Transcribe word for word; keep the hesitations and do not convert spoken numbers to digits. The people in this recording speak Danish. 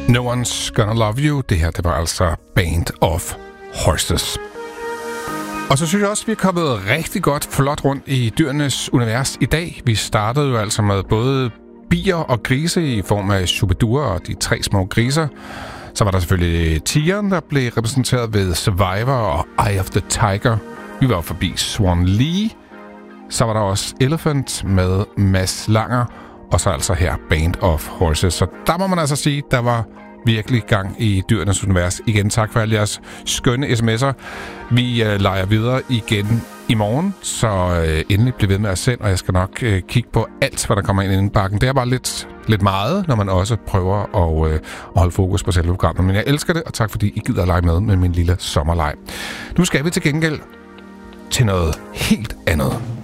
No One's Gonna Love You. Det her, det var altså Band of Horses. Og så synes jeg også, at vi er kommet rigtig godt flot rundt i dyrenes univers i dag. Vi startede jo altså med både bier og grise i form af Shubidua og de tre små griser. Så var der selvfølgelig tigeren, der blev repræsenteret ved Survivor og Eye of the Tiger. Vi var forbi Swan Lee. Så var der også Elephant med Mads Langer. Og så altså her Band of Horses. Så der må man altså sige, der var virkelig gang i dyrenes univers. Igen tak for alle jeres skønne sms'er. Vi øh, leger videre igen i morgen, så øh, endelig bliv ved med at sende, og jeg skal nok øh, kigge på alt, hvad der kommer ind i den bakken. Det er bare lidt, lidt meget, når man også prøver at, øh, at holde fokus på selve programmet. Men jeg elsker det, og tak fordi I gider at lege med med min lille sommerleg. Nu skal vi til gengæld til noget helt andet.